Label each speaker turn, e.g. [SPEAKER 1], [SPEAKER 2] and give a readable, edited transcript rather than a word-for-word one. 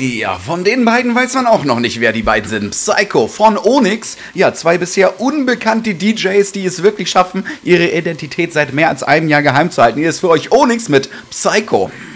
[SPEAKER 1] Ja, von den beiden weiß man auch noch nicht, wer die beiden sind. Psycho von Onyx. Ja, zwei bisher unbekannte DJs, die es wirklich schaffen, ihre Identität seit mehr als einem Jahr geheim zu halten. Hier ist für euch Onyx mit Psycho.